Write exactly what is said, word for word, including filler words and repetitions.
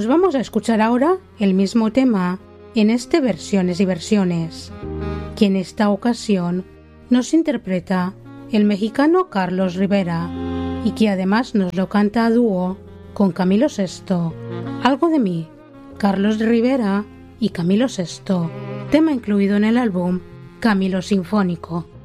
Pues vamos a escuchar ahora el mismo tema en este Versiones y Versiones, que en esta ocasión nos interpreta el mexicano Carlos Rivera y que además nos lo canta a dúo con Camilo Sesto. Algo de mí, Carlos Rivera y Camilo Sesto, tema incluido en el álbum Camilo Sinfónico.